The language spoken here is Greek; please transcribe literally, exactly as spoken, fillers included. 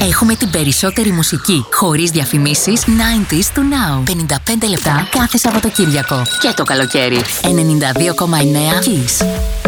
Έχουμε την περισσότερη μουσική, χωρίς διαφημίσεις, ενενήντα to now. πενήντα πέντε λεπτά κάθε Σαββατοκύριακο. Και το καλοκαίρι. ενενήντα δύο κόμμα εννέα Kiss.